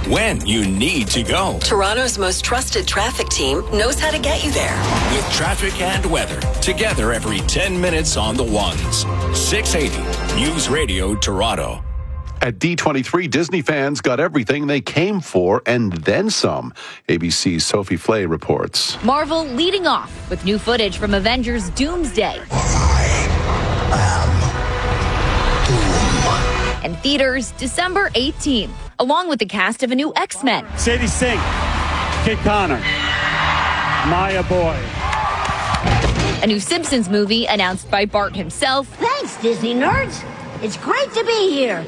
when you need to go. Toronto's most trusted traffic team knows how to get you there. With traffic and weather, together every 10 minutes on the ones. 680 News Radio Toronto. At D23, Disney fans got everything they came for and then some. ABC's Sophie Flay reports. Marvel leading off with new footage from Avengers Doomsday. And theaters December 18th, along with the cast of a new X-Men. Sadie Sink, Kid Connor, Maya Boy. A new Simpsons movie announced by Bart himself. Thanks, Disney nerds. It's great to be here.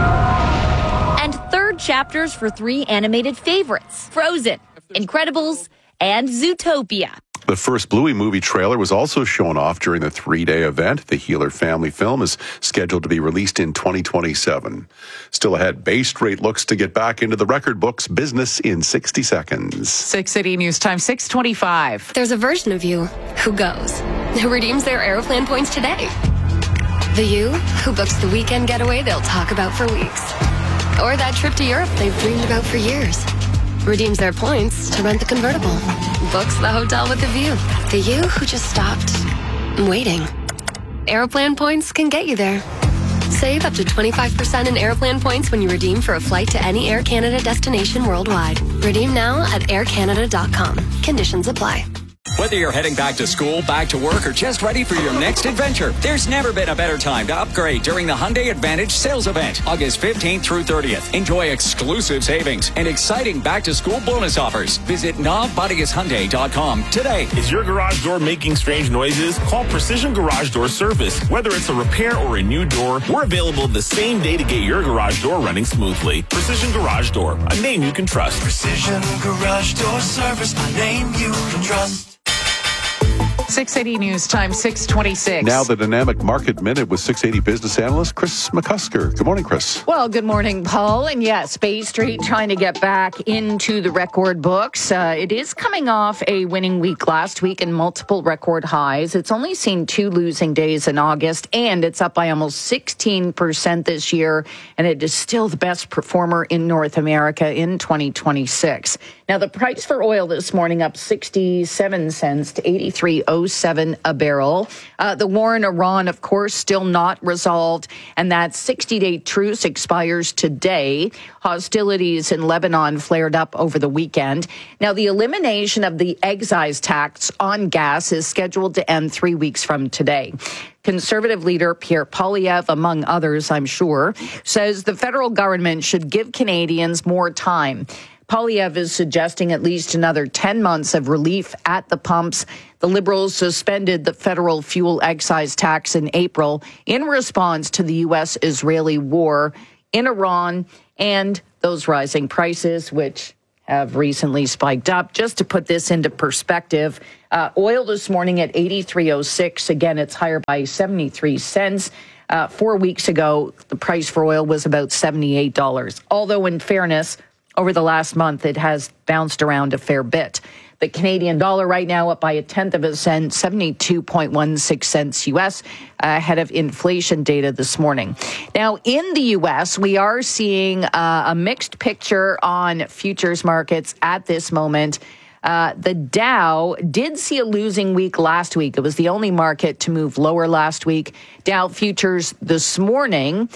And third chapters for 3 animated favorites, Frozen, Incredibles, and Zootopia. The first Bluey movie trailer was also shown off during the 3-day event. The Healer family film is scheduled to be released in 2027. Still ahead, Base Rate looks to get back into the record books business in 60 seconds. 680 News Time, 6:25. There's a version of you who goes, who redeems their Aeroplan points today. The you who books the weekend getaway they'll talk about for weeks. Or that trip to Europe they've dreamed about for years. Redeems their points to rent the convertible. Books the hotel with the view. The you who just stopped waiting. Aeroplan points can get you there. Save up to 25% in Aeroplan points when you redeem for a flight to any Air Canada destination worldwide. Redeem now at aircanada.com. Conditions apply. Whether you're heading back to school, back to work, or just ready for your next adventure, there's never been a better time to upgrade during the Hyundai Advantage sales event, August 15th through 30th. Enjoy exclusive savings and exciting back-to-school bonus offers. Visit NavBodyGasHyundai.com today. Is your garage door making strange noises? Call Precision Garage Door Service. Whether it's a repair or a new door, we're available the same day to get your garage door running smoothly. Precision Garage Door, a name you can trust. Precision Garage Door Service, a name you can trust. 680 News Time, 6:26. Now the Dynamic Market Minute with 680 business analyst Chris McCusker. Good morning, Chris. Well, good morning, Paul. And yes, Bay Street trying to get back into the record books. It is coming off a winning week last week and multiple record highs. It's only seen 2 losing days in August, and it's up by almost 16% this year. And it is still the best performer in North America in 2026. Now, the price for oil this morning up 67 cents to 83.07 a barrel. The war in Iran, of course, still not resolved, and that 60-day truce expires today. Hostilities in Lebanon flared up over the weekend. Now, the elimination of the excise tax on gas is scheduled to end 3 weeks from today. Conservative leader Pierre Poilievre, among others, I'm sure, says the federal government should give Canadians more time. Poilievre is suggesting at least another 10 months of relief at the pumps. The Liberals suspended the federal fuel excise tax in April in response to the U.S.-Israeli war in Iran and those rising prices, which have recently spiked up. Just to put this into perspective, oil this morning at 83.06. Again, it's higher by 73 cents. 4 weeks ago, the price for oil was about $78. Although, in fairness, over the last month, it has bounced around a fair bit. The Canadian dollar right now up by 1/10 of a cent, 72.16 cents U.S., ahead of inflation data this morning. Now, in the U.S., we are seeing a mixed picture on futures markets at this moment. The Dow did see a losing week last week. It was the only market to move lower last week. Dow futures this morning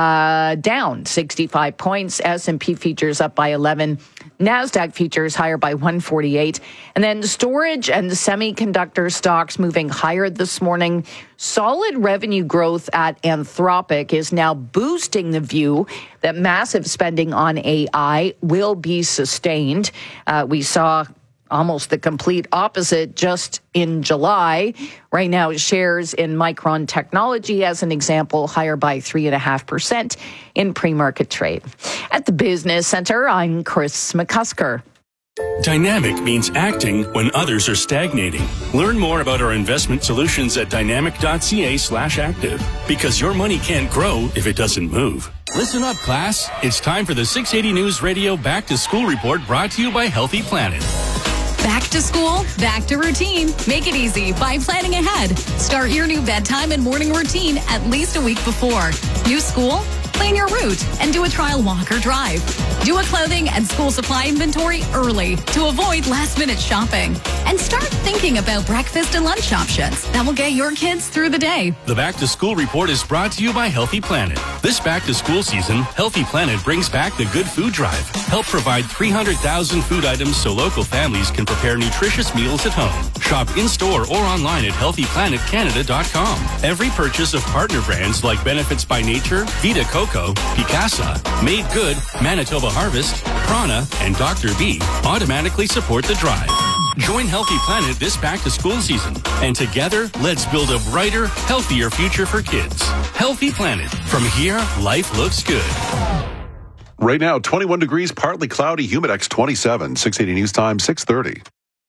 down 65 points. S&P futures up by 11. NASDAQ futures higher by 148. And then storage and semiconductor stocks moving higher this morning. Solid revenue growth at Anthropic is now boosting the view that massive spending on AI will be sustained. We saw almost the complete opposite just in July. Right now, shares in Micron Technology, as an example, higher by 3.5% in pre-market trade. At the Business Center, I'm Chris McCusker. Dynamic means acting when others are stagnating. Learn more about our investment solutions at dynamic.ca/active, because your money can't grow if it doesn't move. Listen up, class. It's time for the 680 News Radio Back to School Report, brought to you by Healthy Planet. Back to school, back to routine. Make it easy by planning ahead. Start your new bedtime and morning routine at least a week before. New school, Plan your route and do a trial walk or drive. Do a clothing and school supply inventory early to avoid last-minute shopping. And start thinking about breakfast and lunch options that will get your kids through the day. The Back to School Report is brought to you by Healthy Planet. This back to school season, Healthy Planet brings back the Good Food Drive. Help provide 300,000 food items so local families can prepare nutritious meals at home. Shop in-store or online at healthyplanetcanada.com. Every purchase of partner brands like Benefits by Nature, Vita Coco, Picasa, Made Good, Manitoba Harvest, Prana, and Dr. B automatically support the drive. Join Healthy Planet this back-to-school season. And together, let's build a brighter, healthier future for kids. Healthy Planet. From here, life looks good. Right now, 21 degrees, partly cloudy, Humidex 27. 680 News Time, 6:30.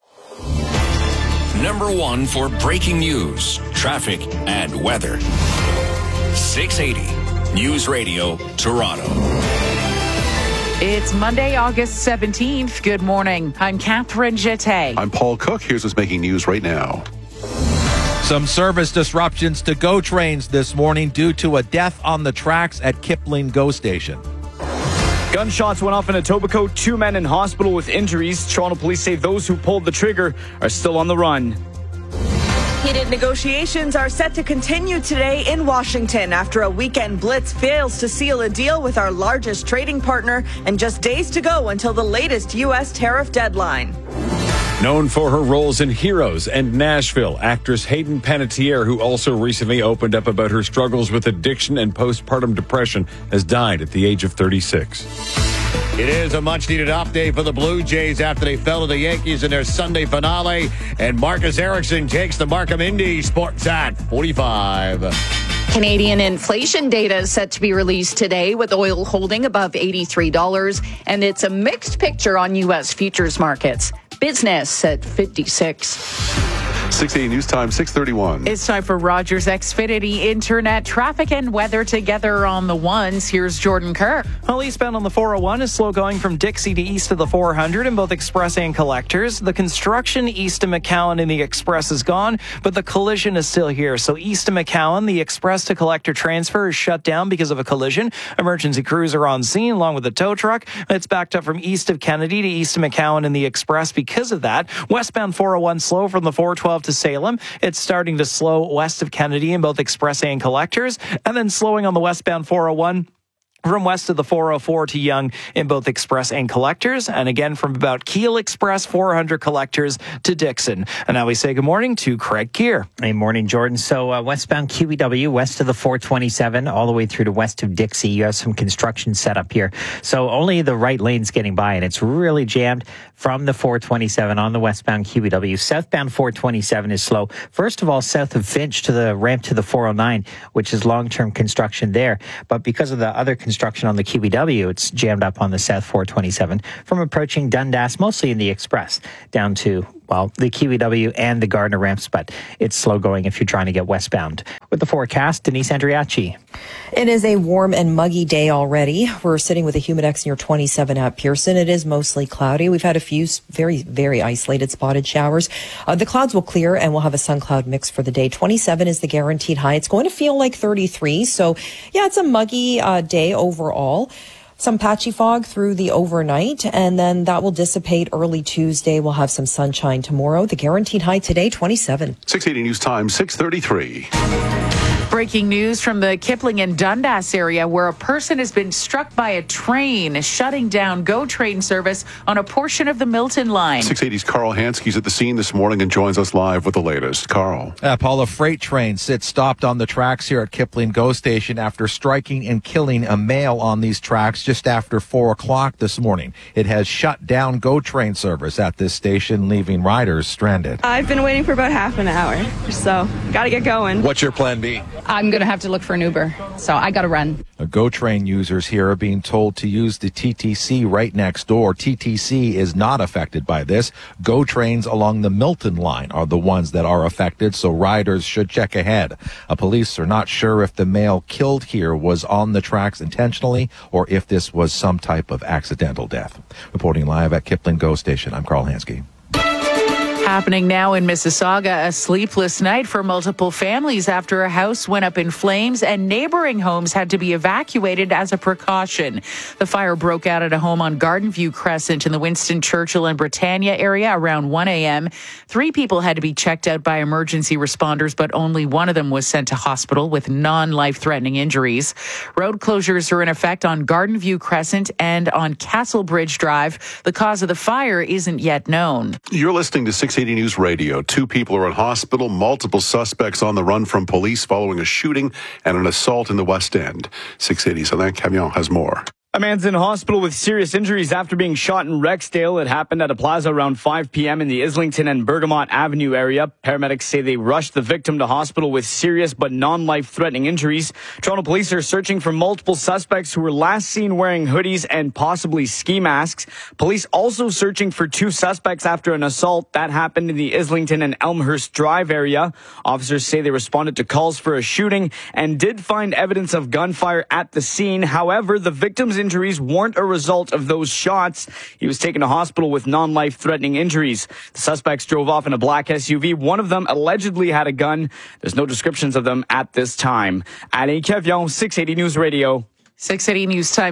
Number one for breaking news, traffic, and weather. 680 News Radio, Toronto. It's Monday, August 17th. Good morning. I'm Catherine Jeté. I'm Paul Cook. Here's what's making news right now. Some service disruptions to GO trains this morning due to a death on the tracks at Kipling GO Station. Gunshots went off in Etobicoke. 2 men in hospital with injuries. Toronto police say those who pulled the trigger are still on the run. Heated negotiations are set to continue today in Washington after a weekend blitz fails to seal a deal with our largest trading partner and just days to go until the latest U.S. tariff deadline. Known for her roles in Heroes and Nashville, actress Hayden Panettiere, who also recently opened up about her struggles with addiction and postpartum depression, has died at the age of 36. It is a much-needed off day for the Blue Jays after they fell to the Yankees in their Sunday finale. And Marcus Erickson takes the Markham Indy Sportsat 45. Canadian inflation data is set to be released today with oil holding above $83. And it's a mixed picture on U.S. futures markets. Business at 56. 680 News Time, 6:31. It's time for Rogers Xfinity Internet traffic and weather together on the ones. Here's Jordan Kerr. Well, eastbound on the 401 is slow going from Dixie to east of the 400 in both Express and Collectors. The construction east of McCowan in the Express is gone, but the collision is still here. So east of McCowan, the Express to Collector transfer is shut down because of a collision. Emergency crews are on scene along with a tow truck. It's backed up from east of Kennedy to east of McCowan in the Express because of that. Westbound 401 slow from the 412 to Salem. It's starting to slow west of Kennedy in both Express and Collectors, and then slowing on the westbound 401 from west of the 404 to Yonge in both Express and Collectors, and again from about Keele Express 400 Collectors to Dixon. And now we say good morning to Craig Keir. Hey, morning, Jordan. So westbound QEW, west of the 427, all the way through to west of Dixie, you have some construction set up here. So only the right lane's getting by, and it's really jammed from the 427 on the westbound QEW. Southbound 427 is slow. First of all, south of Finch to the ramp to the 409, which is long-term construction there. But because of the other construction on the QEW, it's jammed up on the South 427 from approaching Dundas, mostly in the Express, down to, well, the QEW and the Gardner ramps, but it's slow going if you're trying to get westbound. With the forecast, Denise Andriachi. It is a warm and muggy day already. We're sitting with a humidex near 27 at Pearson. It is mostly cloudy. We've had a few very, very isolated spotted showers. The clouds will clear and we'll have a sun cloud mix for the day. 27 is the guaranteed high. It's going to feel like 33. So yeah, it's a muggy day overall. Some patchy fog through the overnight, and then that will dissipate early Tuesday. We'll have some sunshine tomorrow. The guaranteed high today, 27. 680 News Time, 6:33. Breaking news from the Kipling and Dundas area where a person has been struck by a train, shutting down GO train service on a portion of the Milton line. 680's Carl Hansky's at the scene this morning and joins us live with the latest. Carl. Paul, a freight train sits stopped on the tracks here at Kipling GO Station after striking and killing a male on these tracks just after 4 o'clock this morning. It has shut down GO train service at this station, leaving riders stranded. I've been waiting for about half an hour, so got to get going. What's your plan B? I'm going to have to look for an Uber, so I got to run. GO train users here are being told to use the TTC right next door. TTC is not affected by this. GO trains along the Milton line are the ones that are affected, so riders should check ahead. Police are not sure if the male killed here was on the tracks intentionally or if this was some type of accidental death. Reporting live at Kipling GO Station, I'm Carl Hansky. Happening now in Mississauga, a sleepless night for multiple families after a house went up in flames and neighboring homes had to be evacuated as a precaution. The fire broke out at a home on Garden View Crescent in the Winston Churchill and Britannia area around 1 a.m. 3 people had to be checked out by emergency responders, but only one of them was sent to hospital with non-life-threatening injuries. Road closures are in effect on Garden View Crescent and on Castle Bridge Drive. The cause of the fire isn't yet known. You're listening to 680 News Radio. 2 people are in hospital, multiple suspects on the run from police following a shooting and an assault in the West End. 680's Alain Camion has more. A man's in hospital with serious injuries after being shot in Rexdale. It happened at a plaza around 5 p.m. in the Islington and Bergamot Avenue area. Paramedics say they rushed the victim to hospital with serious but non-life-threatening injuries. Toronto police are searching for multiple suspects who were last seen wearing hoodies and possibly ski masks. Police also searching for 2 suspects after an assault that happened in the Islington and Elmhurst Drive area. Officers say they responded to calls for a shooting and did find evidence of gunfire at the scene. However, the victim's injuries weren't a result of those shots. He was taken to hospital with non-life-threatening injuries. The suspects drove off in a black SUV. One of them allegedly had a gun. There's no descriptions of them at this time. Alain Camion, 680 News Radio. 680 News Time,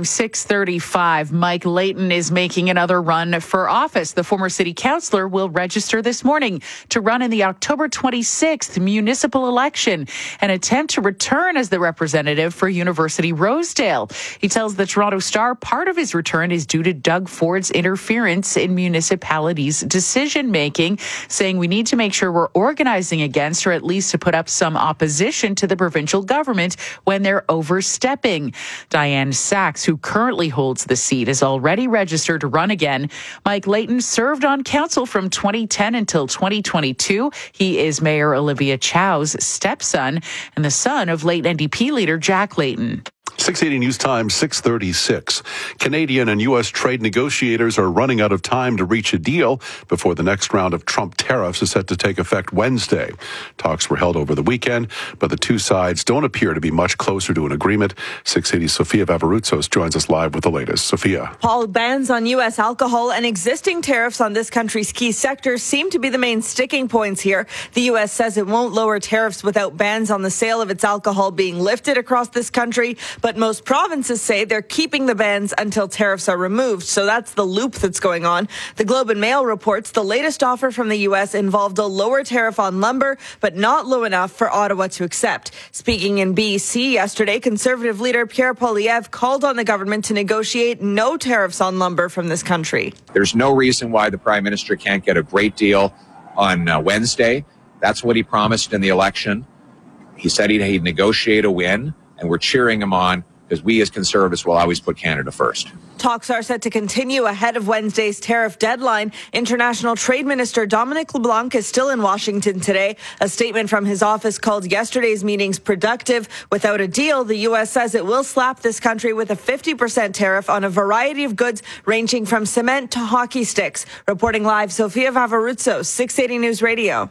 6:35. Mike Layton is making another run for office. The former city councillor will register this morning to run in the October 26th municipal election and attempt to return as the representative for University Rosedale. He tells the Toronto Star part of his return is due to Doug Ford's interference in municipalities' decision-making, saying we need to make sure we're organizing against or at least to put up some opposition to the provincial government when they're overstepping. Diane Sachs, who currently holds the seat, is already registered to run again. Mike Layton served on council from 2010 until 2022. He is Mayor Olivia Chow's stepson and the son of late NDP leader Jack Layton. 680 News Time, 6:36. Canadian and U.S. trade negotiators are running out of time to reach a deal before the next round of Trump tariffs is set to take effect Wednesday. Talks were held over the weekend, but the 2 sides don't appear to be much closer to an agreement. 680's Sofia Vavaroutsos joins us live with the latest. Sofia. Paul, bans on U.S. alcohol and existing tariffs on this country's key sectors seem to be the main sticking points here. The U.S. says it won't lower tariffs without bans on the sale of its alcohol being lifted across this country, but most provinces say they're keeping the bans until tariffs are removed. So that's the loop that's going on. The Globe and Mail reports the latest offer from the U.S. involved a lower tariff on lumber, but not low enough for Ottawa to accept. Speaking in BC yesterday, Conservative leader Pierre Poilievre called on the government to negotiate no tariffs on lumber from this country. There's no reason why the Prime Minister can't get a great deal on Wednesday. That's what he promised in the election. He said he'd negotiate a win, and we're cheering him on because we as Conservatives will always put Canada first. Talks are set to continue ahead of Wednesday's tariff deadline. International Trade Minister Dominic LeBlanc is still in Washington today. A statement from his office called yesterday's meetings productive. Without a deal, the U.S. says it will slap this country with a 50% tariff on a variety of goods ranging from cement to hockey sticks. Reporting live, Sofia Vavaroutsos, 680 News Radio.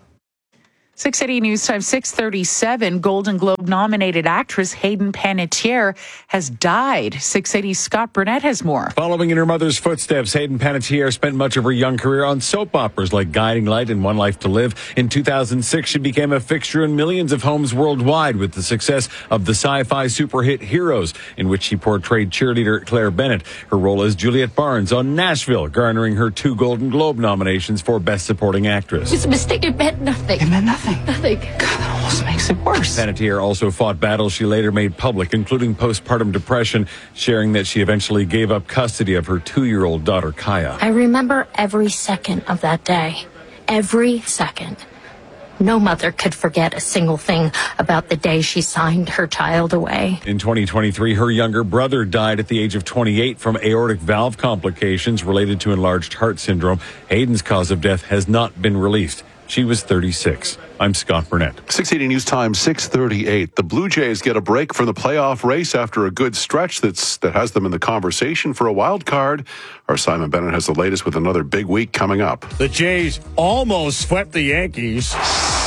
680 News Time, 6:37. Golden Globe nominated actress Hayden Panettiere has died. 680's Scott Burnett has more. Following in her mother's footsteps, Hayden Panettiere spent much of her young career on soap operas like Guiding Light and One Life to Live. In 2006, she became a fixture in millions of homes worldwide with the success of the sci-fi super hit Heroes, in which she portrayed cheerleader Claire Bennett. Her role as Juliet Barnes on Nashville, garnering her 2 Golden Globe nominations for Best Supporting Actress. It's a mistake. It meant nothing. It meant nothing. Nothing. God, that almost makes it worse. Panettiere also fought battles she later made public, including postpartum depression, sharing that she eventually gave up custody of her 2-year-old daughter, Kaya. I remember every second of that day. Every second. No mother could forget a single thing about the day she signed her child away. In 2023, her younger brother died at the age of 28 from aortic valve complications related to enlarged heart syndrome. Hayden's cause of death has not been released. She was 36. I'm Scott Burnett. 680 News Time, 6:38. The Blue Jays get a break from the playoff race after a good stretch that has them in the conversation for a wild card. Our Simon Bennett has the latest with another big week coming up. The Jays almost swept the Yankees.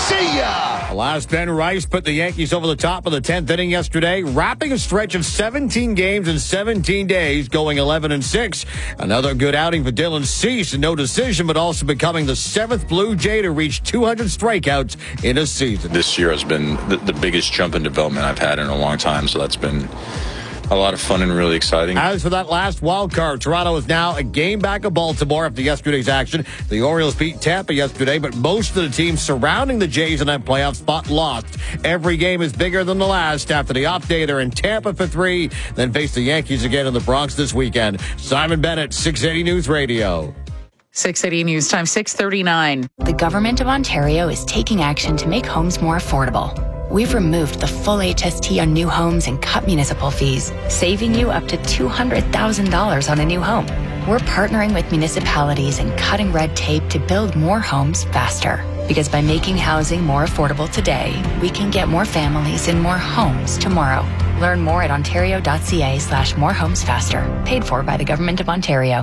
See ya! Last Ben Rice put the Yankees over the top of the 10th inning yesterday, wrapping a stretch of 17 games in 17 days, going 11-6. Another good outing for Dylan Cease, no decision, but also becoming the 7th Blue Jay to reach 200 strikeouts in a season. This year has been the biggest jump in development I've had in a long time, so that's been a lot of fun and really exciting. As for that last wild card, Toronto is now a game back of Baltimore after yesterday's action. The Orioles beat Tampa yesterday, but most of the teams surrounding the Jays in that playoff spot lost. Every game is bigger than the last. After the off day, they're in Tampa for 3, then face the Yankees again in the Bronx this weekend. Simon Bennett, 680 News Radio. 680 News Time, 6:39. The Government of Ontario is taking action to make homes more affordable. We've removed the full HST on new homes and cut municipal fees, saving you up to $200,000 on a new home. We're partnering with municipalities and cutting red tape to build more homes faster. Because by making housing more affordable today, we can get more families in more homes tomorrow. Learn more at ontario.ca/morehomesfaster. Paid for by the Government of Ontario.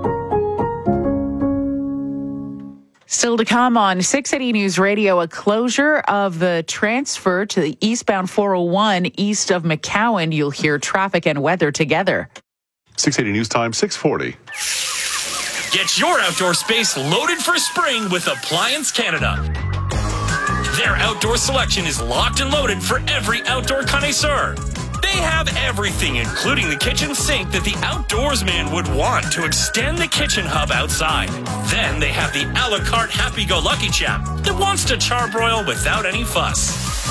Still to come on 680 News Radio, a closure of the transfer to the eastbound 401 east of McCowan. You'll hear traffic and weather together. 680 News Time, 640. Get your outdoor space loaded for spring with Appliance Canada. Their outdoor selection is locked and loaded for every outdoor connoisseur. They have everything, including the kitchen sink that the outdoorsman would want to extend the kitchen hub outside. Then they have the a la carte happy-go-lucky chap that wants to charbroil without any fuss.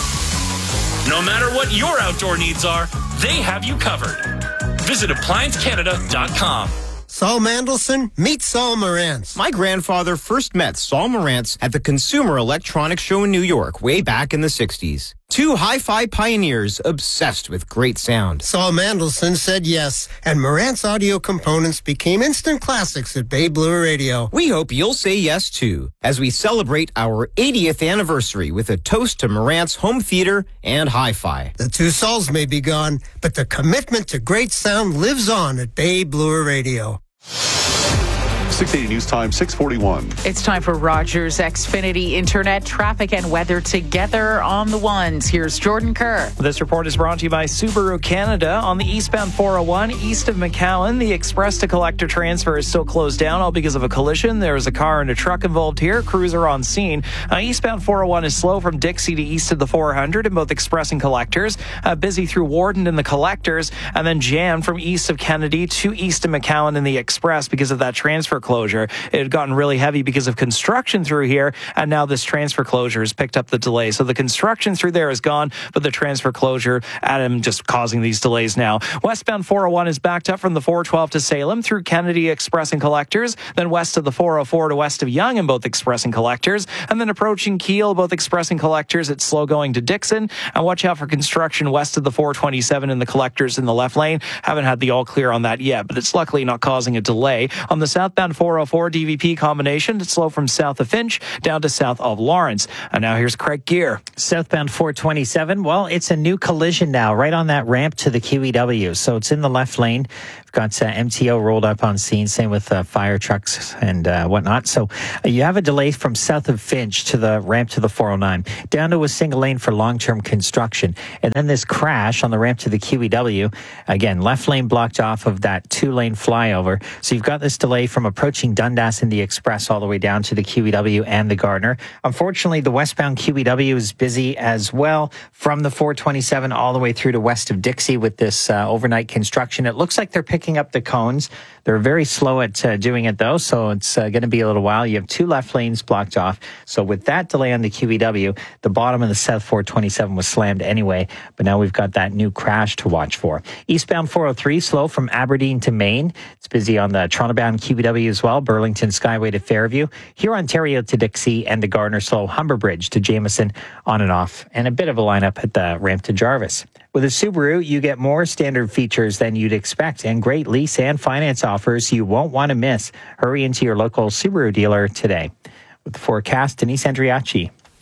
No matter what your outdoor needs are, they have you covered. Visit ApplianceCanada.com. Saul Mandelson, meet Saul Marantz. My grandfather first met Saul Marantz at the Consumer Electronics Show in New York way back in the 60s. Two hi-fi pioneers obsessed with great sound. Saul Mandelson said yes, and Marantz audio components became instant classics at Bay Blue Radio. We hope you'll say yes, too, as we celebrate our 80th anniversary with a toast to Marantz home theater and hi-fi. The two Sauls may be gone, but the commitment to great sound lives on at Bay Blue Radio. 680 News Time, 641. It's time for Rogers Xfinity Internet traffic and weather together on the ones. Here's Jordan Kerr. This report is brought to you by Subaru Canada. On the eastbound 401 east of McCowan, the express to collector transfer is still closed down, all because of a collision. There is a car and a truck involved here. Crews are on scene. Eastbound 401 is slow from Dixie to east of the 400 in both express and collectors. Busy through Warden in the collectors, and then jammed from east of Kennedy to east of McCowan in the express because of that transfer closure. It had gotten really heavy because of construction through here, and now this transfer closure has picked up the delay. So the construction through there is gone, but the transfer closure, Adam, just causing these delays now. Westbound 401 is backed up from the 412 to Salem through Kennedy Express and Collectors, then west of the 404 to west of Yonge in both Express and Collectors, and then approaching Kiel, both Express and Collectors. It's slow going to Dixon, and watch out for construction west of the 427 in the Collectors in the left lane. Haven't had the all clear on that yet, but it's luckily not causing a delay. On the southbound 404 DVP combination, it's slow from south of Finch down to south of Lawrence. And now here's Craig Gear. Southbound 427, well, it's a new collision now, right on that ramp to the QEW. So it's in the left lane. We've got MTO rolled up on scene, same with fire trucks and whatnot. So you have a delay from south of Finch to the ramp to the 409, down to a single lane for long-term construction. And then this crash on the ramp to the QEW, again, left lane blocked off of that two-lane flyover. So you've got this delay from approaching Dundas in the Express all the way down to the QEW and the Gardner. Unfortunately, the westbound QEW is busy as well from the 427 all the way through to west of Dixie with this overnight construction. It looks like they're picking up the cones. They're very slow at doing it, though, so it's going to be a little while. You have two left lanes blocked off. So with that delay on the QEW, the bottom of the South 427 was slammed anyway, but now we've got that new crash to watch for. Eastbound 403, slow from Aberdeen to Maine. It's busy on the Toronto-bound QEW as well, Burlington Skyway to Fairview. Here, Ontario to Dixie, and the Gardner slow Humber Bridge to Jameson on and off, and a bit of a lineup at the ramp to Jarvis. With a Subaru, you get more standard features than you'd expect and great lease and finance offers you won't want to miss. Hurry into your local Subaru dealer today. With the forecast, Denise Andriachi.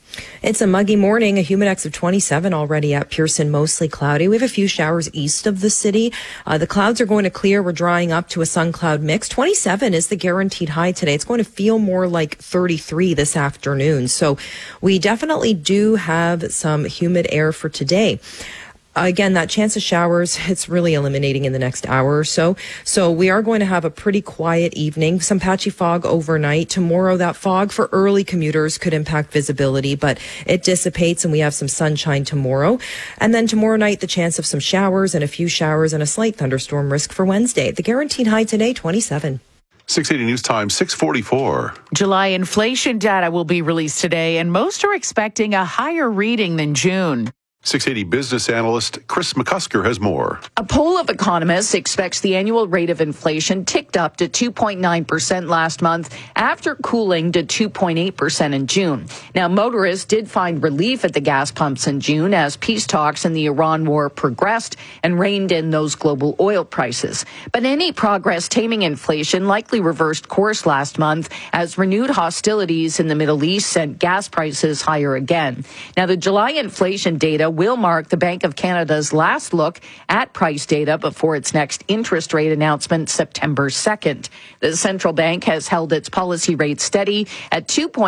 It's a muggy morning, a humidex of 27 already at Pearson, mostly cloudy. We have a few showers east of the city. The clouds are going to clear. We're drying up to a sun-cloud mix. 27 is the guaranteed high today. It's going to feel more like 33 this afternoon. So we definitely do have some humid air for today. Again, that chance of showers, it's really eliminating in the next hour or so. So we are going to have a pretty quiet evening, some patchy fog overnight. Tomorrow, that fog for early commuters could impact visibility, but it dissipates and we have some sunshine tomorrow. And then tomorrow night, the chance of some showers and a few showers and a slight thunderstorm risk for Wednesday. The guaranteed high today, 27. 680 News Time, 6:44. July inflation data will be released today, and most are expecting a higher reading than June. 680 business analyst Chris McCusker has more. A poll of economists expects the annual rate of inflation ticked up to 2.9% last month after cooling to 2.8% in June. Now, motorists did find relief at the gas pumps in June as peace talks in the Iran war progressed and reined in those global oil prices. But any progress taming inflation likely reversed course last month as renewed hostilities in the Middle East sent gas prices higher again. Now, the July inflation data will mark the Bank of Canada's last look at price data before its next interest rate announcement September 2nd. The central bank has held its policy rate steady at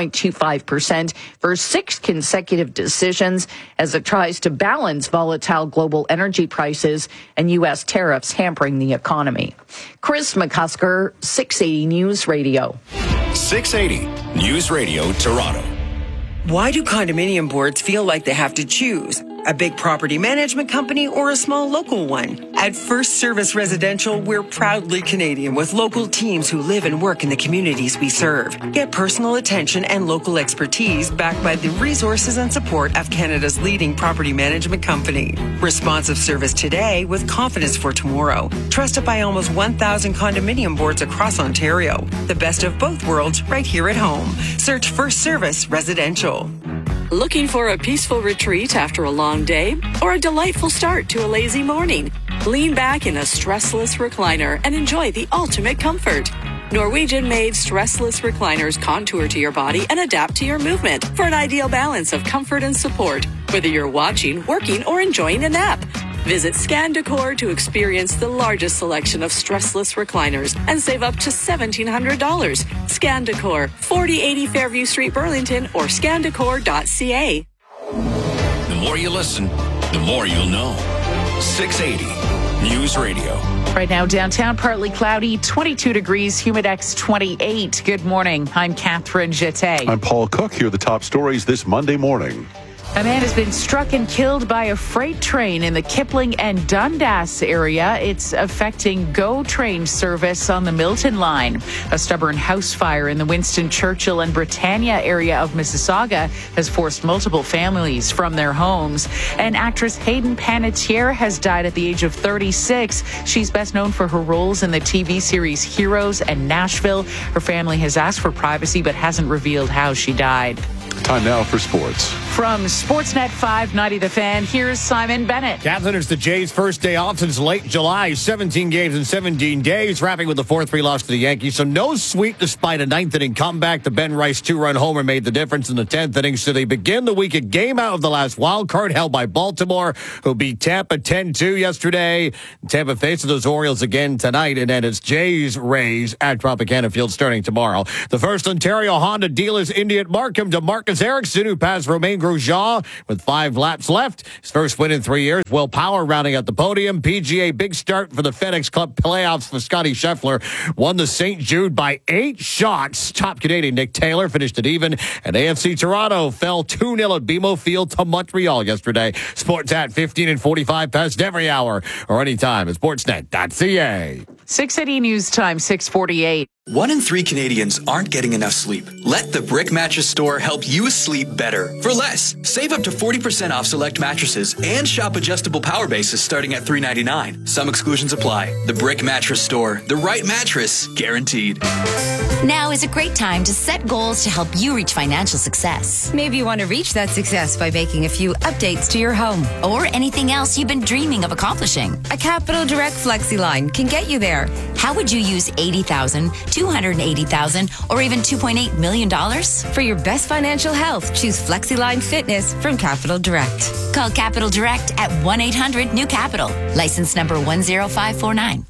2.25% for 6 consecutive decisions as it tries to balance volatile global energy prices and U.S. tariffs hampering the economy. Chris McCusker, 680 News Radio. 680 News Radio Toronto. Why do condominium boards feel like they have to choose? A big property management company or a small local one? At First Service Residential, we're proudly Canadian with local teams who live and work in the communities we serve. Get personal attention and local expertise backed by the resources and support of Canada's leading property management company. Responsive service today with confidence for tomorrow. Trusted by almost 1,000 condominium boards across Ontario. The best of both worlds right here at home. Search First Service Residential. Looking for a peaceful retreat after a long day or a delightful start to a lazy morning? Lean back in a stressless recliner and enjoy the ultimate comfort. Norwegian-made stressless recliners contour to your body and adapt to your movement for an ideal balance of comfort and support, whether you're watching, working, or enjoying a nap. Visit Scan Decor to experience the largest selection of stressless recliners and save up to $1,700. Scan Decor, 4080 Fairview Street, Burlington, or scandecor.ca. The more you listen, the more you'll know. 680 News Radio. Right now, downtown, partly cloudy, 22 degrees, humidex 28. Good morning. I'm Catherine Jeté. I'm Paul Cook. Here are the top stories this Monday morning. A man has been struck and killed by a freight train in the Kipling and Dundas area. It's affecting GO train service on the Milton line. A stubborn house fire in the Winston Churchill and Britannia area of Mississauga has forced multiple families from their homes. And actress Hayden Panettiere has died at the age of 36. She's best known for her roles in the TV series Heroes and Nashville. Her family has asked for privacy but hasn't revealed how she died. Time now for sports. From Sportsnet 590 The Fan, here's Simon Bennett. Catherine, it's the Jays' first day off since late July. 17 games in 17 days, wrapping with a 4-3 loss to the Yankees. So no sweep despite a ninth-inning comeback. The Ben Rice two-run homer made the difference in the 10th inning. So they begin the week a game out of the last wild card held by Baltimore, who beat Tampa 10-2 yesterday. Tampa faces those Orioles again tonight. And then it's Jays-Rays at Tropicana Field starting tomorrow. The first Ontario Honda dealers Indy at Markham to Marcus Ericsson, who passed Romain Grosjean with 5 laps left. His first win in 3 years. Will Power rounding out the podium. PGA big start for the FedEx Cup playoffs for Scotty Scheffler. Won the St. Jude by 8 shots. Top Canadian Nick Taylor finished it even. And AFC Toronto fell 2-0 at BMO Field to Montreal yesterday. Sports at 15 and 45 past every hour or anytime at sportsnet.ca. 680 News Time, 648. 1 in 3 Canadians aren't getting enough sleep. Let the Brick Mattress Store help you sleep better for less. Save up to 40% off select mattresses and shop adjustable power bases starting at $3.99. Some exclusions apply. The Brick Mattress Store. The right mattress guaranteed. Now is a great time to set goals to help you reach financial success. Maybe you want to reach that success by making a few updates to your home or anything else you've been dreaming of accomplishing. A Capital Direct FlexiLine can get you there. How would you use $80,000 $280,000, or even $2.8 million? For your best financial health, choose FlexiLine Fitness from Capital Direct. Call Capital Direct at 1-800-NEW-CAPITAL. License number 10549.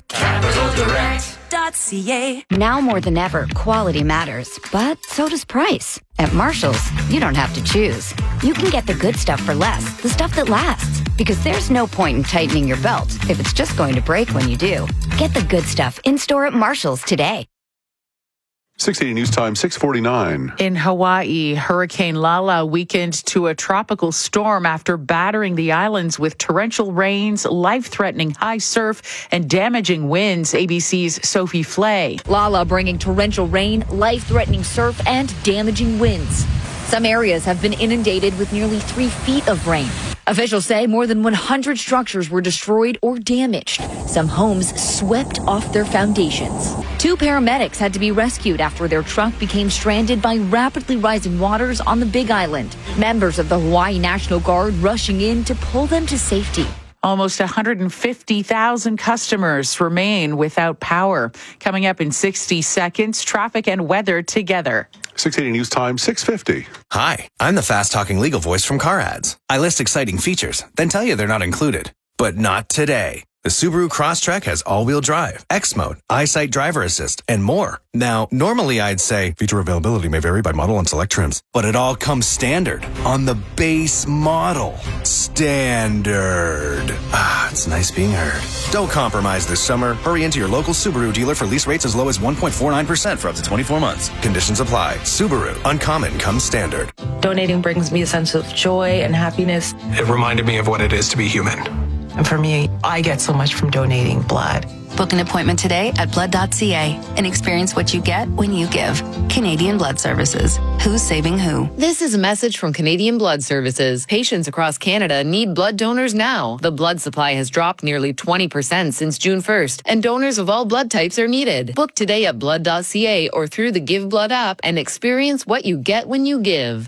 CapitalDirect.ca. Now more than ever, quality matters, but so does price. At Marshall's, you don't have to choose. You can get the good stuff for less, the stuff that lasts. Because there's no point in tightening your belt if it's just going to break when you do. Get the good stuff in-store at Marshall's today. 680 News Time, 6:49. In Hawaii, Hurricane Lala weakened to a tropical storm after battering the islands with torrential rains, life-threatening high surf, and damaging winds. ABC's Sophie Flay. Lala bringing torrential rain, life-threatening surf, and damaging winds. Some areas have been inundated with nearly 3 feet of rain. Officials say more than 100 structures were destroyed or damaged. Some homes swept off their foundations. 2 paramedics had to be rescued after their truck became stranded by rapidly rising waters on the Big Island. Members of the Hawaii National Guard rushing in to pull them to safety. Almost 150,000 customers remain without power. Coming up in 60 seconds, traffic and weather together. 680 News Time, 6:50. Hi, I'm the fast-talking legal voice from Car Ads. I list exciting features, then tell you they're not included. But not today. The Subaru Crosstrek has all-wheel drive, X-Mode, EyeSight driver assist, and more. Now, normally I'd say feature availability may vary by model and select trims, but it all comes standard on the base model. Standard. Ah, it's nice being heard. Don't compromise this summer. Hurry into your local Subaru dealer for lease rates as low as 1.49% for up to 24 months. Conditions apply. Subaru. Uncommon comes standard. Donating brings me a sense of joy and happiness. It reminded me of what it is to be human. And for me, I get so much from donating blood. Book an appointment today at blood.ca and experience what you get when you give. Canadian Blood Services. Who's saving who? This is a message from Canadian Blood Services. Patients across Canada need blood donors now. The blood supply has dropped nearly 20% since June 1st, and donors of all blood types are needed. Book today at blood.ca or through the Give Blood app and experience what you get when you give.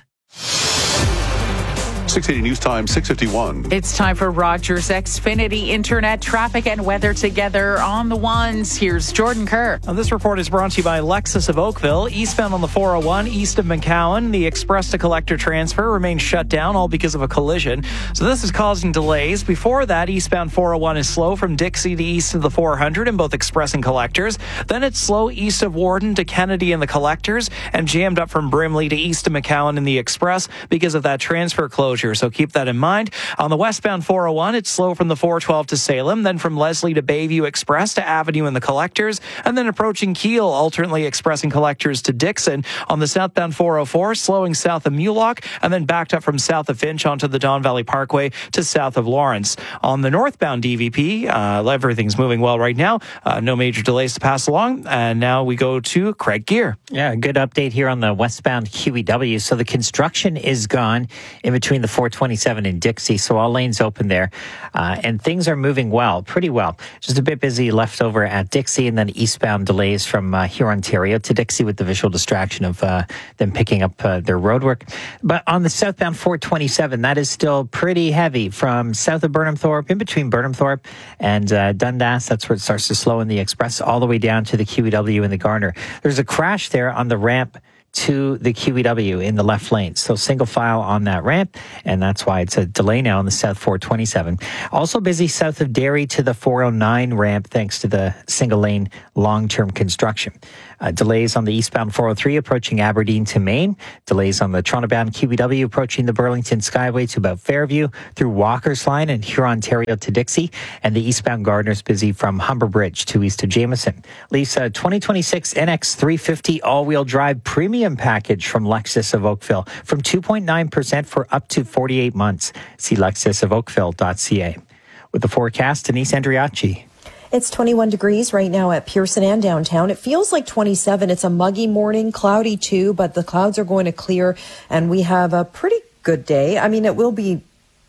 680 News Time, 6:51. It's time for Rogers Xfinity Internet traffic and weather together on the ones. Here's Jordan Kerr. This report is brought to you by Lexus of Oakville. Eastbound on the 401, east of McCowan, the express to collector transfer remains shut down, all because of a collision. So this is causing delays. Before that, eastbound 401 is slow from Dixie to east of the 400 in both express and collectors. Then it's slow east of Warden to Kennedy in the collectors, and jammed up from Brimley to east of McCowan in the express because of that transfer closure. So keep that in mind. On the westbound 401, it's slow from the 412 to Salem, then from Leslie to Bayview Express to Avenue in the collectors, and then approaching Kiel, alternately expressing collectors to Dixon. On the southbound 404, slowing south of Mulock, and then backed up from south of Finch onto the Don Valley Parkway to south of Lawrence. On the northbound DVP, everything's moving well right now. No major delays to pass along. And now we go to Craig Gear. Yeah, good update here on the westbound QEW. So the construction is gone in between the 427 in Dixie, so all lanes open there. And things are moving well, pretty well. Just a bit busy left over at Dixie, and then eastbound delays from here, Ontario to Dixie with the visual distraction of them picking up their roadwork. But on the southbound 427, that is still pretty heavy from south of Burnham Thorpe, in between Burnham Thorpe and Dundas. That's where it starts to slow in the express, all the way down to the QEW in the Garner. There's a crash there on the ramp to the QEW in the left lane. So single file on that ramp, and that's why it's a delay now on the south 427. Also busy south of Derry to the 409 ramp thanks to the single lane long-term construction. Delays on the eastbound 403 approaching Aberdeen to Maine. Delays on the Toronto-bound QEW approaching the Burlington Skyway to about Fairview through Walker's Line and Huron-Ontario to Dixie. And the eastbound Gardner's busy from Humber Bridge to east of Jameson. Lisa, 2026 NX 350 all-wheel drive premium package from Lexus of Oakville from 2.9% for up to 48 months. See lexusofoakville.ca. With the forecast, Denise Andriacci. It's 21 degrees right now at Pearson and downtown. It feels like 27. It's a muggy morning, cloudy too, but the clouds are going to clear and we have a pretty good day. I mean, it will be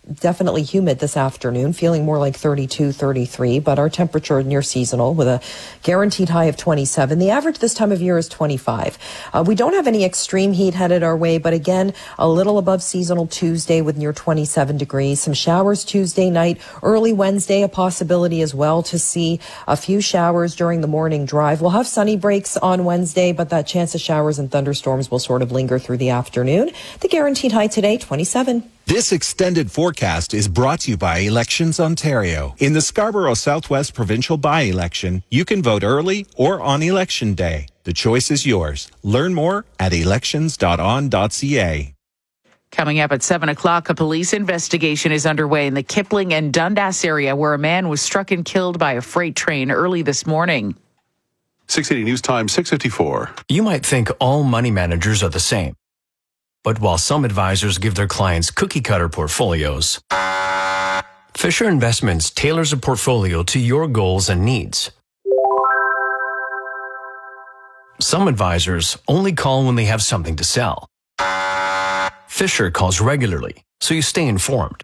definitely humid this afternoon, feeling more like 32, 33, but our temperature near seasonal with a guaranteed high of 27. The average this time of year is 25. We don't have any extreme heat headed our way, but again, a little above seasonal Tuesday with near 27 degrees. Some showers Tuesday night, early Wednesday, a possibility as well to see a few showers during the morning drive. We'll have sunny breaks on Wednesday, but that chance of showers and thunderstorms will sort of linger through the afternoon. The guaranteed high today, 27. This extended forecast is brought to you by Elections Ontario. In the Scarborough Southwest provincial by-election, you can vote early or on election day. The choice is yours. Learn more at elections.on.ca. Coming up at 7 o'clock, a police investigation is underway in the Kipling and Dundas area where a man was struck and killed by a freight train early this morning. 680 News Time, 6:54. You might think all money managers are the same. But while some advisors give their clients cookie-cutter portfolios, Fisher Investments tailors a portfolio to your goals and needs. Some advisors only call when they have something to sell. Fisher calls regularly, so you stay informed.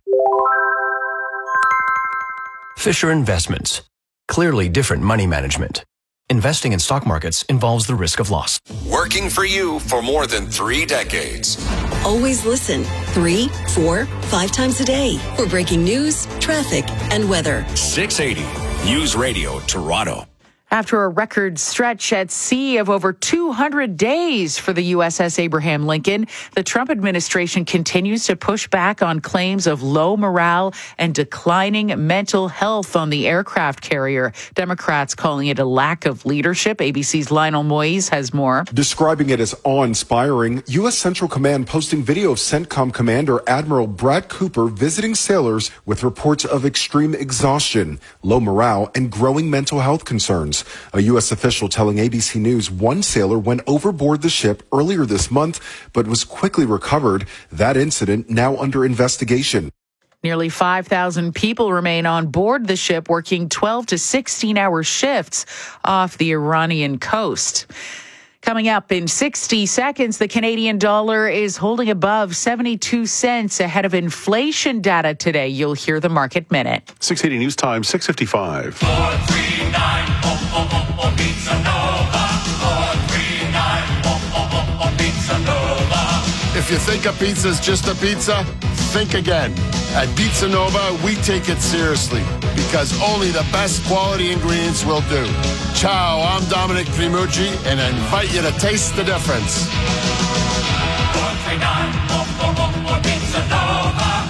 Fisher Investments. Clearly different money management. Investing in stock markets involves the risk of loss. Working for you for more than 3 decades. Always listen 3, 4, 5 times a day for breaking news, traffic, and weather. 680 News Radio Toronto. After a record stretch at sea of over 200 days for the USS Abraham Lincoln, the Trump administration continues to push back on claims of low morale and declining mental health on the aircraft carrier. Democrats calling it a lack of leadership. ABC's Lionel Moise has more. Describing it as awe-inspiring, U.S. Central Command posting video of CENTCOM Commander Admiral Brad Cooper visiting sailors with reports of extreme exhaustion, low morale, and growing mental health concerns. A U.S. official telling ABC News one sailor went overboard the ship earlier this month, but was quickly recovered. That incident now under investigation. Nearly 5,000 people remain on board the ship, working 12 to 16-hour shifts off the Iranian coast. Coming up in 60 seconds, the Canadian dollar is holding above 72 cents ahead of inflation data today. You'll hear the Market Minute. 680 News Time, 6:55. 439 Pizza Nova. 439 Pizza Nova. If you think a pizza is just a pizza, think again. At Pizza Nova, we take it seriously because only the best quality ingredients will do. Ciao, I'm Dominic Primucci, and I invite you to taste the difference. 439 Pizza Nova.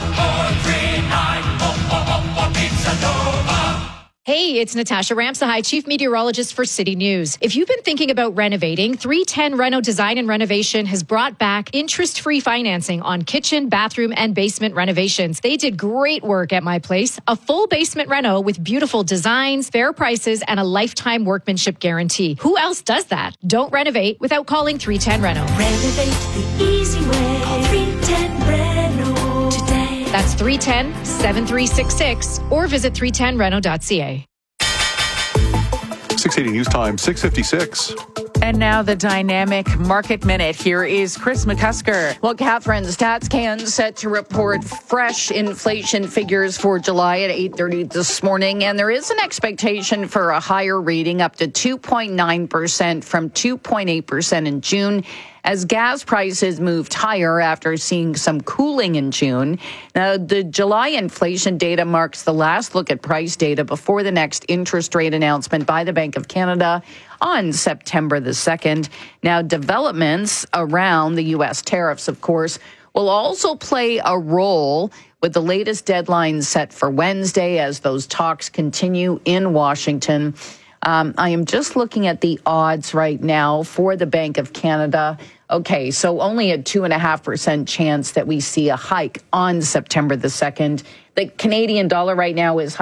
439 Pizza Nova. Hey, it's Natasha Ramsahai, Chief Meteorologist for City News. If you've been thinking about renovating, 310 Reno Design and Renovation has brought back interest-free financing on kitchen, bathroom, and basement renovations. They did great work at my place. A full basement reno with beautiful designs, fair prices, and a lifetime workmanship guarantee. Who else does that? Don't renovate without calling 310 Reno. Renovate the easy way. Call 310 Reno today. That's 310-7366 or visit 310reno.ca. 680 News Time, 6:56. And now the dynamic Market Minute. Here is Chris McCusker. Well, Catherine, StatsCan set to report fresh inflation figures for July at 8:30 this morning, and there is an expectation for a higher reading up to 2.9% from 2.8% in June, as gas prices moved higher after seeing some cooling in June. Now, the July inflation data marks the last look at price data before the next interest rate announcement by the Bank of Canada on September the 2nd. Now, developments around the U.S. tariffs, of course, will also play a role with the latest deadline set for Wednesday as those talks continue in Washington. I am just looking at the odds right now for the Bank of Canada. Okay, so only a 2.5% chance that we see a hike on September the 2nd. The Canadian dollar right now is